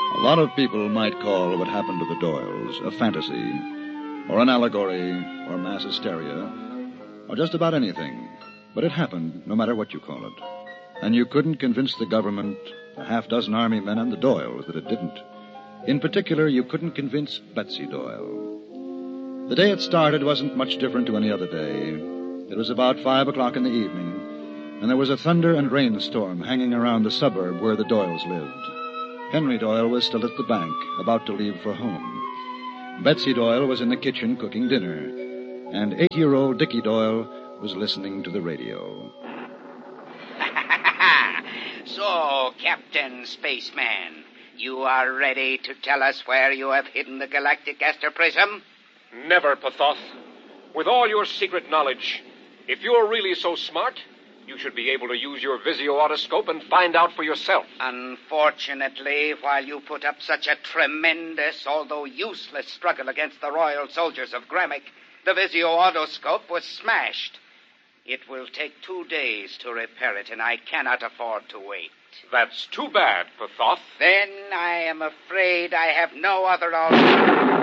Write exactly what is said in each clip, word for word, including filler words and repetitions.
A lot of people might call what happened to the Doyles a fantasy, or an allegory, or mass hysteria, or just about anything. But it happened, no matter what you call it. And you couldn't convince the government, a half dozen army men, and the Doyles that it didn't. In particular, you couldn't convince Betsy Doyle. The day it started wasn't much different to any other day. It was about five o'clock in the evening, and there was a thunder and rainstorm hanging around the suburb where the Doyles lived. Henry Doyle was still at the bank, about to leave for home. Betsy Doyle was in the kitchen cooking dinner, and eight-year-old Dickie Doyle was listening to the radio. So, Captain Spaceman, you are ready to tell us where you have hidden the galactic aster prism? Never, Pathoth. With all your secret knowledge, if you're really so smart, you should be able to use your visio-autoscope and find out for yourself. Unfortunately, while you put up such a tremendous, although useless, struggle against the royal soldiers of Gramick, the visio-autoscope was smashed. It will take two days to repair it, and I cannot afford to wait. That's too bad, Pathoth. Then I am afraid I have no other alternative.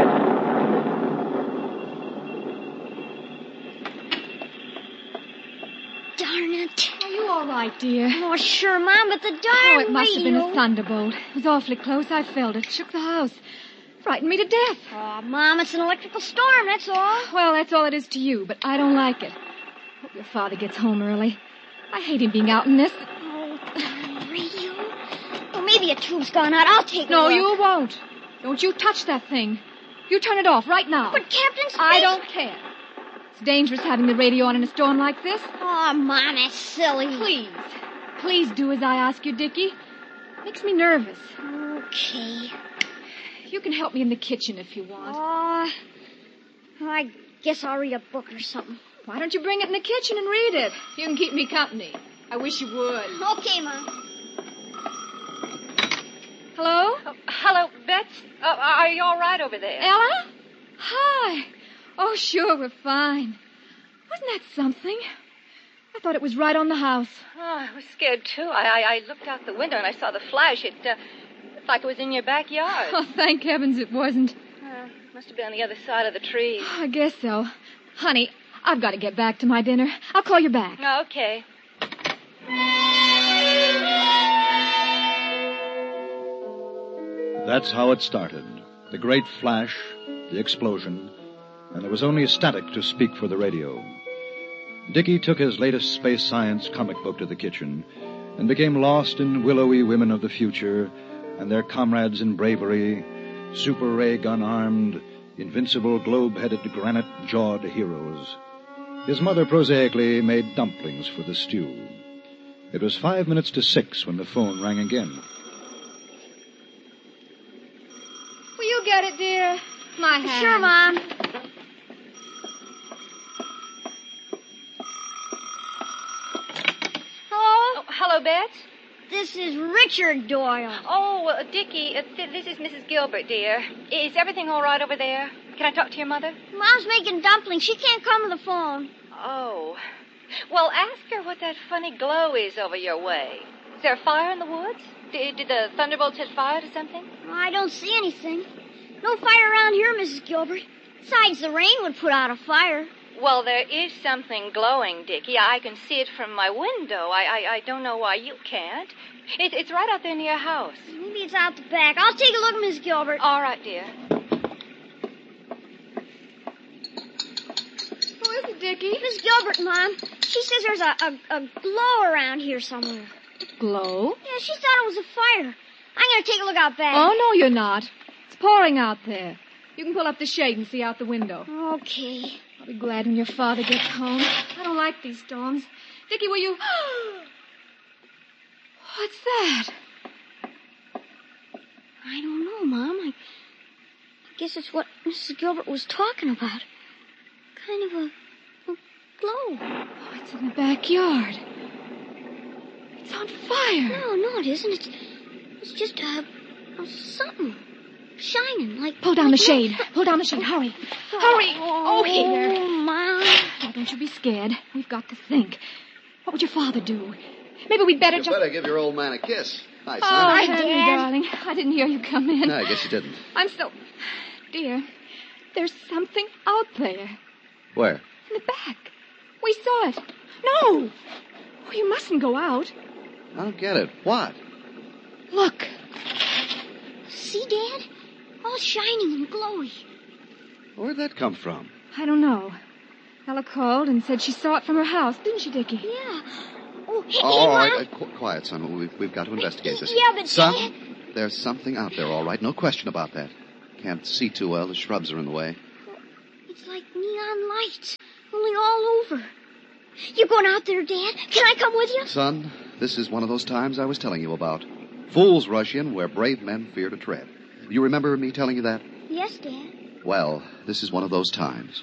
Darn it. Are you all right, dear? Oh, sure, Mom, but the darn Oh, it must have been radio. a thunderbolt. It was awfully close. I felt it. Shook the house. Frightened me to death. Oh, Mom, it's an electrical storm, that's all. Well, that's all it is to you, but I don't like it. Hope your father gets home early. I hate him being out in this. Oh, darn radio. Oh, maybe a tube's gone out. I'll take it. No, you won't. Don't you touch that thing. You turn it off right now. But Captain Space... I don't care. It's dangerous having the radio on in a storm like this. Oh, Mom, that's silly. Please. Please do as I ask you, Dickie. Makes me nervous. Okay. You can help me in the kitchen if you want. Oh, I guess I'll read a book or something. Why don't you bring it in the kitchen and read it? You can keep me company. I wish you would. Okay, Mom. Hello? Oh, hello, Bets. Uh, are you all right over there? Ella? Hi. Oh, sure, we're fine. Wasn't that something? I thought it was right on the house. Oh, I was scared, too. I, I, I looked out the window and I saw the flash. It uh, looked like it was in your backyard. Oh, thank heavens it wasn't. Uh, must have been on the other side of the trees. I guess so. Honey, I've got to get back to my dinner. I'll call you back. Oh, okay. That's how it started. The great flash, the explosion, and there was only static to speak for the radio. Dickie took his latest space science comic book to the kitchen and became lost in willowy women of the future and their comrades in bravery, super ray gun-armed, invincible globe-headed, granite-jawed heroes. His mother prosaically made dumplings for the stew. It was five minutes to six when the phone rang again. Will you get it, dear? My hand. Sure, Mom. Hello? Oh, hello, Bets. This is Richard Doyle. Oh, uh, Dickie, uh, th- this is Missus Gilbert, dear. Is everything all right over there? Can I talk to your mother? Mom's making dumplings. She can't come to the phone. Oh. Well, ask her what that funny glow is over your way. Is there a fire in the woods? Did, did the thunderbolts hit fire to something? I don't see anything. No fire around here, Missus Gilbert. Besides, the rain would put out a fire. Well, there is something glowing, Dickie. I can see it from my window. I I, I don't know why you can't. It, it's right out there near your house. Maybe it's out the back. I'll take a look, Miss Gilbert. All right, dear. Who is it, Dickie? Miss Gilbert, Mom. She says there's a, a, a glow around here somewhere. Glow? Yeah, she thought it was a fire. I'm going to take a look out back. Oh, no, you're not. It's pouring out there. You can pull up the shade and see out the window. Okay. I'll be glad when your father gets home. I don't like these storms. Dickie, will you... What's that? I don't know, Mom. I, I guess it's what Missus Gilbert was talking about. Kind of a, a glow. Oh, it's in the backyard. It's on fire. No, no, it isn't. It's, it's just a, a something shining like... Pull down like the shade. Pull down the shade. Hurry. Hurry. Oh, Oh, here. Mom. Oh, don't you be scared. We've got to think. What would your father do? Maybe we'd better You just... better give your old man a kiss. Hi, Oh, son. Henry, Dad. darling. I didn't hear you come in. No, I guess you didn't. I'm so... Dear, there's something out there. Where? In the back. We saw it. No! Oh, you mustn't go out. I don't get it. What? Look. See, Dad? All shining and glowy. Where'd that come from? I don't know. Ella called and said she saw it from her house, didn't she, Dickie? Yeah. Oh, hey, Oh, hey, all Mom. right. Uh, qu- quiet, son. We've, we've got to investigate this. Yeah, but Son, Dad... there's something out there, all right. No question about that. Can't see too well. The shrubs are in the way. It's like neon lights, only all over. You going out there, Dad? Can I come with you? Son, this is one of those times I was telling you about. Fools rush in where brave men fear to tread. You remember me telling you that? Yes, Dad. Well, this is one of those times.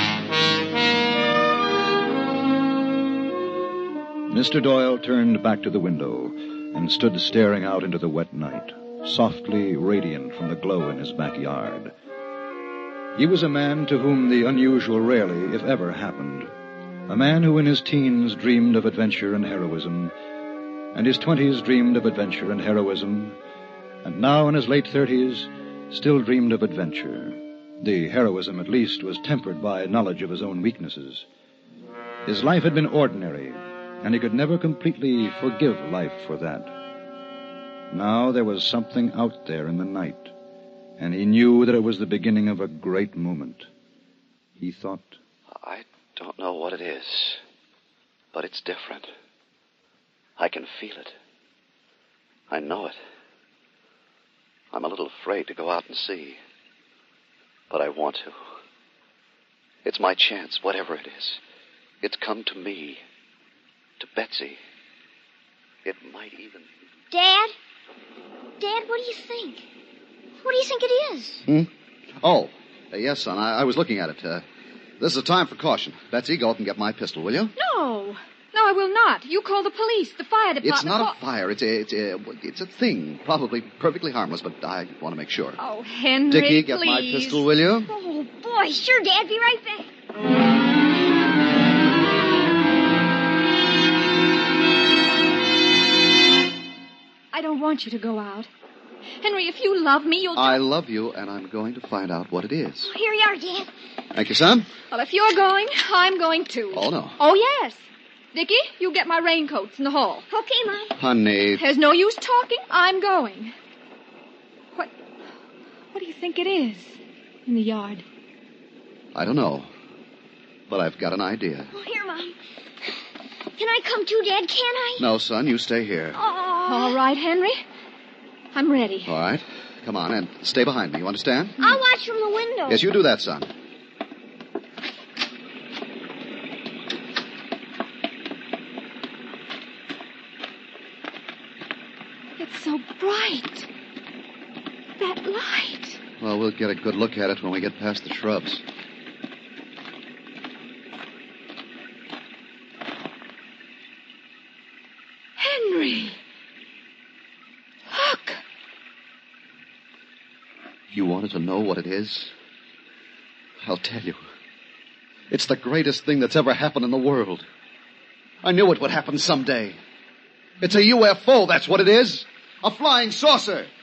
Mister Doyle turned back to the window and stood staring out into the wet night, softly radiant from the glow in his backyard. He was a man to whom the unusual rarely, if ever, happened. A man who in his teens dreamed of adventure and heroism, and his twenties dreamed of adventure and heroism, and now in his late thirties still dreamed of adventure. The heroism, at least, was tempered by knowledge of his own weaknesses. His life had been ordinary, and he could never completely forgive life for that. Now there was something out there in the night, and he knew that it was the beginning of a great moment. He thought, I don't know what it is, but it's different. I can feel it. I know it. I'm a little afraid to go out and see, but I want to. It's my chance, whatever it is. It's come to me, to Betsy. It might even... Dad? Dad, what do you think? What do you think it is? Hmm? Oh, uh, yes, son, I, I was looking at it. Uh, this is a time for caution. Betsy, go up and get my pistol, will you? No. No, I will not. You call the police, the fire department. It's not call... a fire. It's a, it's a, it's a thing. Probably perfectly harmless, but I want to make sure. Oh, Henry, Dickie, get please. my pistol, will you? Oh, boy, sure, Dad. Be right back. I don't want you to go out. Henry, if you love me, you'll... I love you, and I'm going to find out what it is. Oh, here you are, Dad. Thank you, son. Well, if you're going, I'm going too. Oh, no. Oh, yes. Dickie, you get my raincoats in the hall. Okay, Mom. Honey. There's no use talking. I'm going. What... What do you think it is in the yard? I don't know, but I've got an idea. Oh, here, Mom. Can I come too, Dad? Can I? No, son, you stay here. Oh. All right, Henry. I'm ready. All right. Come on, and stay behind me. You understand? I'll watch from the window. Yes, you do that, son. It's so bright. That light. Well, we'll get a good look at it when we get past the shrubs. Henry. Look. You wanted to know what it is? I'll tell you. It's the greatest thing that's ever happened in the world. I knew it would happen someday. It's a U F O, that's what it is. A flying saucer.